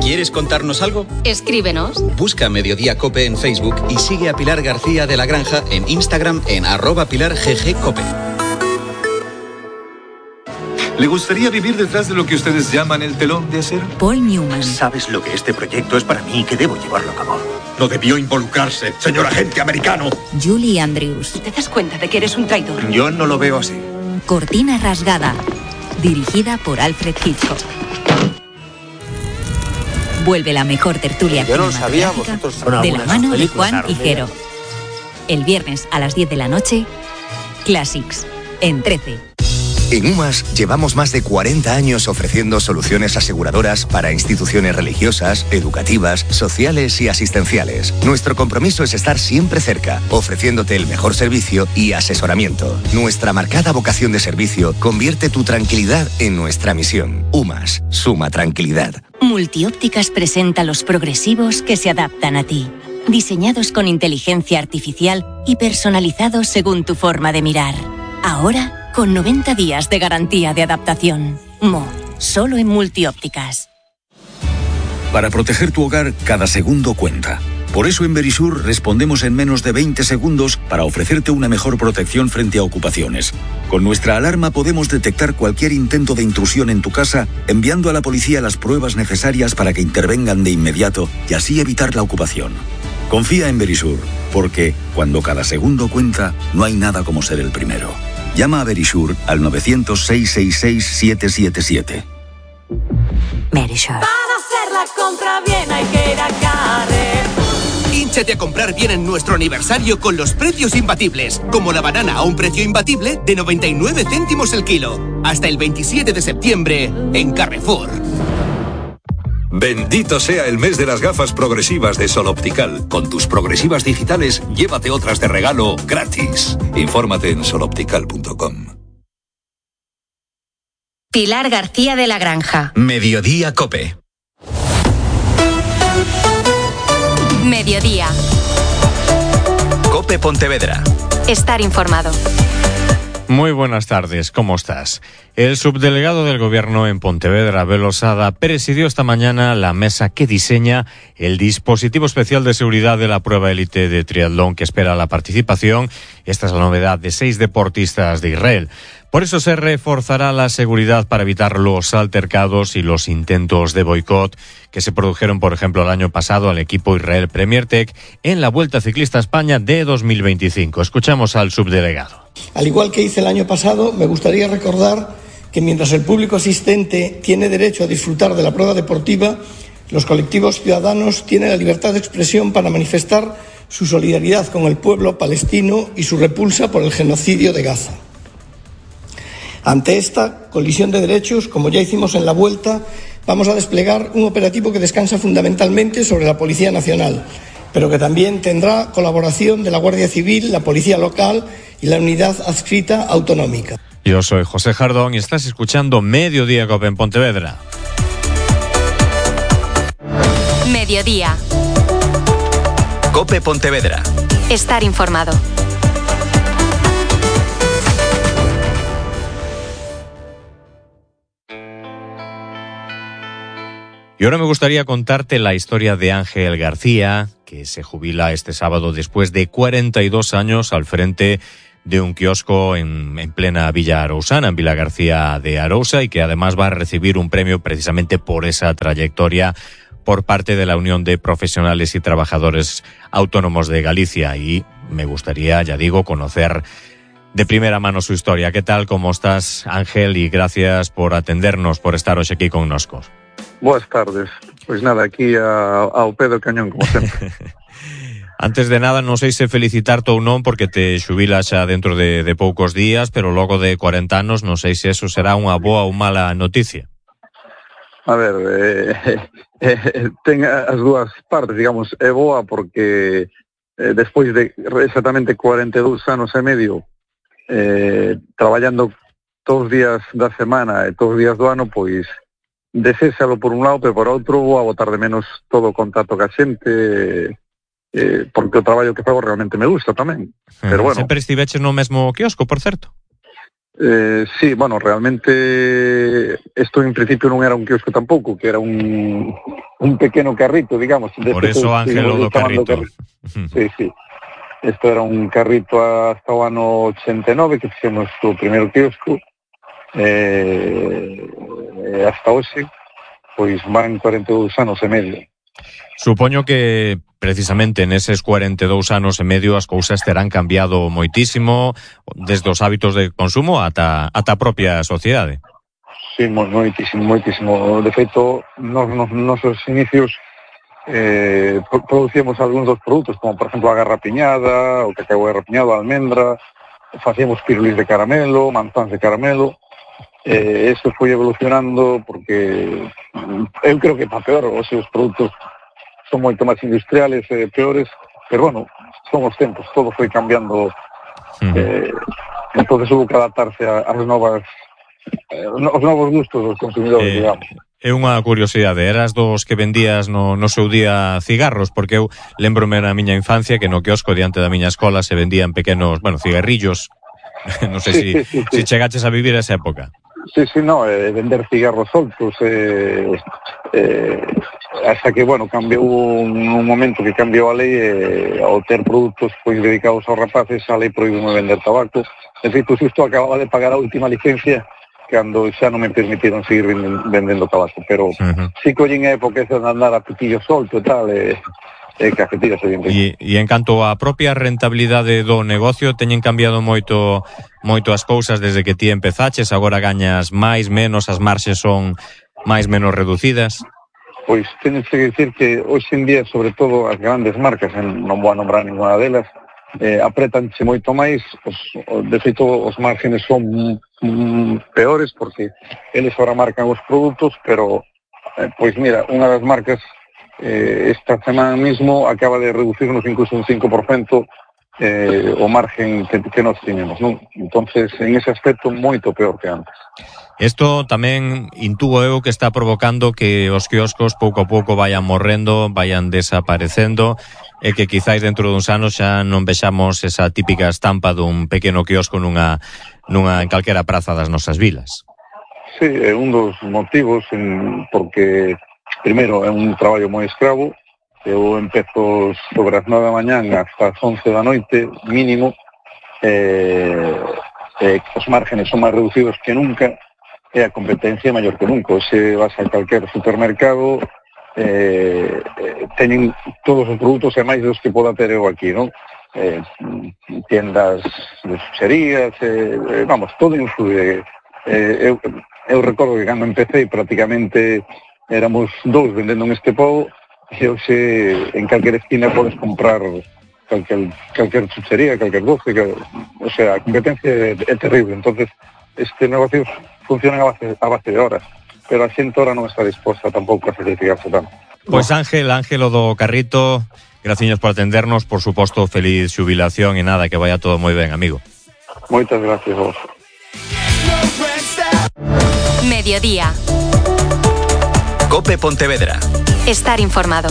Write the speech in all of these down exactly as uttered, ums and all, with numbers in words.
¿Quieres contarnos algo? Escríbenos. Busca Mediodía Cope en Facebook y sigue a Pilar García de la Granja en Instagram en arroba Pilar G G Cope. ¿Le gustaría vivir detrás de lo que ustedes llaman el telón de acero? Paul Newman. ¿Sabes lo que este proyecto es para mí y que debo llevarlo a cabo? No debió involucrarse, señor agente americano. Julie Andrews. ¿Te das cuenta de que eres un traidor? Yo no lo veo así. Cortina rasgada. Dirigida por Alfred Hitchcock. Vuelve la mejor tertulia Yo no sabía, vosotros de la mano de Juan Higuero. El viernes a las diez de la noche, Classics, en trece. En UMAS llevamos más de cuarenta años ofreciendo soluciones aseguradoras para instituciones religiosas, educativas, sociales y asistenciales. Nuestro compromiso es estar siempre cerca, ofreciéndote el mejor servicio y asesoramiento. Nuestra marcada vocación de servicio convierte tu tranquilidad en nuestra misión. UMAS, suma tranquilidad. Multiópticas presenta los progresivos que se adaptan a ti. Diseñados con inteligencia artificial y personalizados según tu forma de mirar. Ahora, con noventa días de garantía de adaptación. Mo, solo en Multiópticas. Para proteger tu hogar, cada segundo cuenta. Por eso en Verisur respondemos en menos de veinte segundos para ofrecerte una mejor protección frente a ocupaciones. Con nuestra alarma podemos detectar cualquier intento de intrusión en tu casa, enviando a la policía las pruebas necesarias para que intervengan de inmediato y así evitar la ocupación. Confía en Verisur, porque cuando cada segundo cuenta, no hay nada como ser el primero. Llama a Verisur al nueve cero cero, seis seis seis, siete siete siete. Verisur. Para hacer la compra bien hay que ir a Carrefour. Hínchate a comprar bien en nuestro aniversario con los precios imbatibles, como la banana a un precio imbatible de noventa y nueve céntimos el kilo. Hasta el veintisiete de septiembre en Carrefour. Bendito sea el mes de las gafas progresivas de Sol Optical. Con tus progresivas digitales, llévate otras de regalo gratis. Infórmate en sol optical punto com. Pilar García de la Granja. Mediodía Cope. Mediodía. Cope Pontevedra. Estar informado. Muy buenas tardes, ¿cómo estás? El subdelegado del Gobierno en Pontevedra, Abel Osada, presidió esta mañana la mesa que diseña el dispositivo especial de seguridad de la prueba élite de triatlón que espera la participación. Esta es la novedad de seis deportistas de Israel. Por eso se reforzará la seguridad para evitar los altercados y los intentos de boicot que se produjeron, por ejemplo, el año pasado al equipo Israel Premier Tech en la Vuelta Ciclista a España de dos mil veinticinco. Escuchamos al subdelegado. Al igual que hice el año pasado, me gustaría recordar que mientras el público asistente tiene derecho a disfrutar de la prueba deportiva, los colectivos ciudadanos tienen la libertad de expresión para manifestar su solidaridad con el pueblo palestino y su repulsa por el genocidio de Gaza. Ante esta colisión de derechos, como ya hicimos en la Vuelta, vamos a desplegar un operativo que descansa fundamentalmente sobre la Policía Nacional, pero que también tendrá colaboración de la Guardia Civil, la Policía Local y la Unidad Adscrita Autonómica. Yo soy José Jardón y estás escuchando Mediodía Cope en Pontevedra. Mediodía. Cope Pontevedra. Estar informado. Y ahora me gustaría contarte la historia de Ángel García, que se jubila este sábado después de cuarenta y dos años al frente de un kiosco en, en plena Villa Arousana, en Vila García de Arousa, y que además va a recibir un premio precisamente por esa trayectoria por parte de la Unión de Profesionales y Trabajadores Autónomos de Galicia. Y me gustaría, ya digo, conocer de primera mano su historia. ¿Qué tal? ¿Cómo estás, Ángel? Y gracias por atendernos, por estar hoy aquí con nosotros. Buenas tardes. Pois nada, aquí a, ao pé do cañón, como sempre. Antes de nada, non sei se felicitarte ou non, porque te xubilas xa dentro de, de poucos días, pero logo de cuarenta anos, non sei se eso será unha boa ou mala noticia. A ver, eh, eh, ten as dúas partes, digamos, é boa porque eh, despois de exactamente cuarenta e dous anos e medio eh, traballando todos os días da semana e todos os días do ano, pois desésalo por un lado, pero por outro vou a botar de menos todo o contacto ca xente, eh, porque o traballo que fago realmente me gusta tamén. Pero bueno. Sempre estiveches no mesmo quiosco, por certo? Eh, sí, bueno, realmente isto en principio non era un quiosco tampouco, que era un, un pequeno carrito, digamos. Por eso Ángelo do carrito. Sí, sí. Isto era un carrito hasta o ano ochenta e nove, que fixemos o primeiro quiosco, eh, hasta hoxe, pois van cuarenta e dous anos e medio. Supoño que precisamente neses cuarenta e dous anos e medio as cousas terán cambiado moitísimo, desde os hábitos de consumo ata, ata a propia sociedade. Sí, moitísimo, moitísimo. De feito, nos, nos nosos inicios eh, producíamos algúns dos produtos, como por exemplo a garrapiñada, o cacao garrapiñado, a almendra, facíamos pirulis de caramelo, manzáns de caramelo. Eh, eso foi evolucionando porque eu creo que para peor, os seus produtos son moito máis industriales e eh, peores, pero bueno, son os tempos, todo foi cambiando. Uh-huh. eh, entonces hubo que adaptarse ás novas eh, os novos gustos dos consumidores, eh, digamos. É unha curiosidade, eras dos que vendías no, no seu día cigarros, porque eu lembrome na miña infancia que no quiosco diante da miña escola se vendían pequenos, bueno, cigarrillos. Non sei sí, si, sí, sí, si sí. chegaches a vivir esa época. Sí, sí, no, eh, vender cigarros soltos, eh, eh, hasta que, bueno, cambiou un, un momento que cambiou a lei, eh, ao ter produtos pois dedicados aos rapaces, a lei prohíbe vender tabaco. En feito, xusto acababa de pagar a última licencia cando xa non me permitiron seguir vendendo, vendendo tabaco, pero uh-huh. sí que hoxe en época esa de andar a pitillo solto e tal, e, e cafetillas evidentemente. E, e en canto á propia rentabilidade do negocio, teñen cambiado moito moito as cousas desde que ti empezaches, agora gañas máis, menos, as marxes son máis, menos reducidas? Pois tenes que dicir que hoxe en día, sobre todo as grandes marcas, non vou a nombrar ninguna delas, eh, apretanche moito máis, os, de feito os márgenes son mm, peores porque eles ahora marcan os produtos, pero eh, pois mira, unha das marcas eh, esta semana mismo acaba de reducirnos incluso un cinco por ciento eh, o margen que, que nos tiñemos, non? Entonces, en ese aspecto, moito peor que antes. Isto tamén intúo eu que está provocando que os quioscos pouco a pouco vayan morrendo, vayan desaparecendo, e que quizáis dentro duns anos xa non vexamos esa típica estampa dun pequeno quiosco nunha, nunha en calquera praza das nosas vilas. Sí, é un dos motivos, en, porque, primeiro, é un traballo moi escravo. Eu empezo sobre as nove da mañán hasta as once da noite, mínimo, eh, eh, os márgenes son máis reducidos que nunca, e a competencia é maior que nunca. Se vas a calquer supermercado, eh, eh, teñen todos os produtos e máis dos que poda ter eu aquí, non? Eh, tiendas de xuxerías, eh, vamos, todo influye. Eh, eu, eu recordo que cando empecé prácticamente éramos dous vendendo en este pobo, e hoxe en calquer esquina podes comprar calquer, calquer chuchería, calquer doce, que, o sea, a competencia é, é terrible. Entonces, este negocio funciona a base, a base de horas, pero a xente ahora non está disposta tampouco a sacrificarse tanto. Pois Ángel, Ángelo do Carrito, graciñas por atendernos, por suposto, feliz xubilación e nada, que vaya todo moi ben, amigo. Moitas gracias vos. Mediodía. COPE Pontevedra. Estar informado.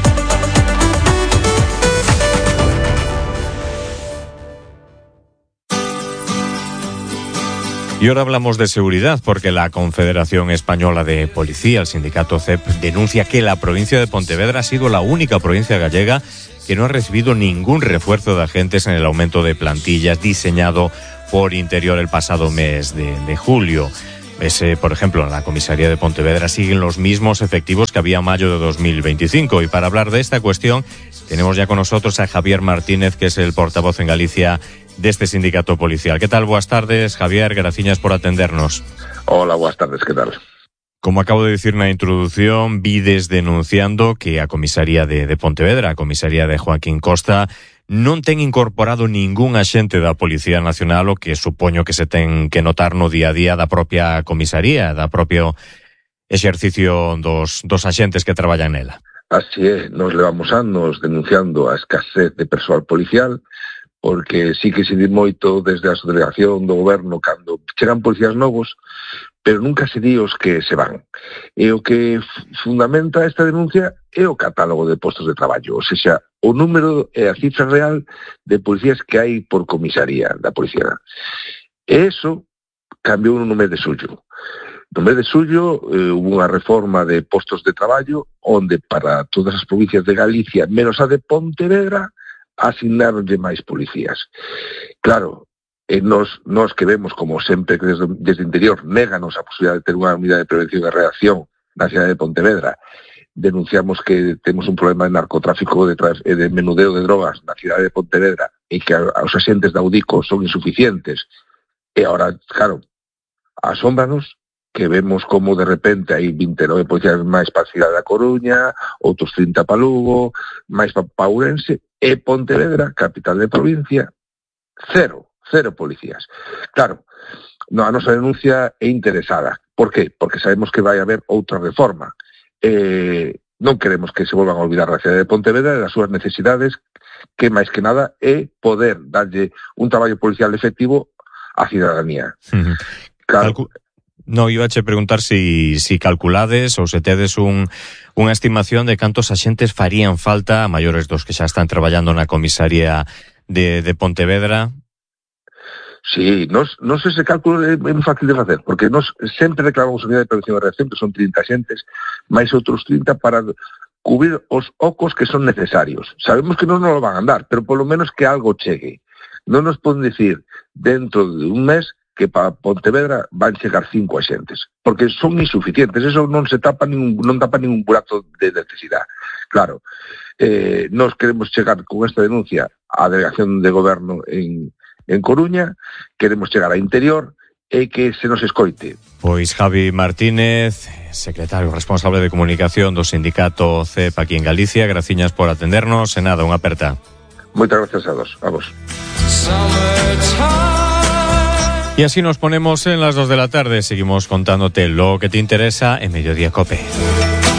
Y ahora hablamos de seguridad porque la Confederación Española de Policía, el sindicato C E P, denuncia que la provincia de Pontevedra ha sido la única provincia gallega que no ha recibido ningún refuerzo de agentes en el aumento de plantillas diseñado por Interior el pasado mes de, de julio. Ese, por ejemplo, en la comisaría de Pontevedra siguen los mismos efectivos que había en mayo de dos mil veinticinco. Y para hablar de esta cuestión, tenemos ya con nosotros a Javier Martínez, que es el portavoz en Galicia de este sindicato policial. ¿Qué tal? Buenas tardes, Javier. Gracias por atendernos. Hola, buenas tardes. ¿Qué tal? Como acabo de decir en la introducción, vides denunciando que a comisaría de, de Pontevedra, a comisaría de Joaquín Costa, non ten incorporado ningún axente da Policía Nacional, o que supoño que se ten que notar no día a día da propia comisaría, da propio exercicio dos, dos axentes que traballan nela. Así é, nos levamos anos denunciando a escasez de persoal policial, porque sí que se di moito desde a subdelegación do goberno cando chegan policías novos, pero nunca se di os que se van. E o que fundamenta esta denuncia é o catálogo de postos de traballo, ou seja, o número e a cifra real de policías que hai por comisaría da policía. E eso cambiou no mes de xullo. No mes de xullo eh, hubo unha reforma de postos de traballo onde para todas as provincias de Galicia, menos a de Pontevedra, asignaronlle máis policías. Claro, e nos, nos que vemos, como sempre, que desde, desde interior néganos a posibilidad de ter unha unidade de prevención e reacción na cidade de Pontevedra. Denunciamos que temos un problema de narcotráfico de, e de menudeo de drogas na cidade de Pontevedra e que os axentes da UDICO son insuficientes. E agora, claro, asómbranos que vemos como de repente hai vinte e nove policías máis para a cidade da Coruña, outros trinta para Lugo, máis para pa Ourense, e Pontevedra, capital de provincia, cero. Cero policías. Claro, no, a nosa denuncia é interesada. Por qué? Porque sabemos que vai haber outra reforma. Eh, non queremos que se volvan a olvidar a cidade de Pontevedra e das súas necesidades, que máis que nada é poder darlle un traballo policial efectivo á cidadanía. Uh-huh. Claro. Calcu- no, iba a che preguntar si, si calculades ou se tedes un, unha estimación de cantos axentes farían falta a maiores dos que xa están traballando na comisaría de, de Pontevedra. Sí, nos, nos ese cálculo é moi fácil de facer, porque nos sempre reclamamos unidade de prevención e reacción, que son trinta xentes, máis outros trinta para cubrir os ocos que son necesarios. Sabemos que non nos lo van a dar, pero polo menos que algo chegue. Non nos poden dicir dentro de un mes que para Pontevedra van chegar cinco axentes, porque son insuficientes, eso non se tapa ningún, non tapa ningún burato de necesidade. Claro, eh, nos queremos chegar con esta denuncia á delegación de goberno en en Coruña, queremos chegar a interior e que se nos escoite. Pois Javi Martínez, secretario responsable de comunicación do sindicato C E P aquí en Galicia, graciñas por atendernos, e nada, unha aperta. Moitas gracias a vos. A vos. Y así nos ponemos en las dos de la tarde, seguimos contándote lo que te interesa en Mediodía Cope.